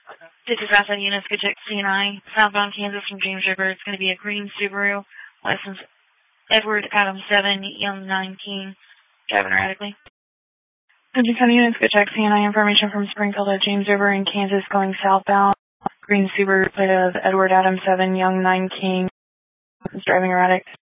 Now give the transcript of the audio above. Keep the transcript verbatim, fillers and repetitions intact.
This is Southside Units, good check C N I, southbound Kansas from James River. It's going to be a green Subaru, license Edward Adams seven, Young nine King, driving erratically. Good County Units, good check C N I, information from Springfield at James River in Kansas going southbound. Green Subaru, plate of Edward Adams seven, Young nine King, is driving erratic.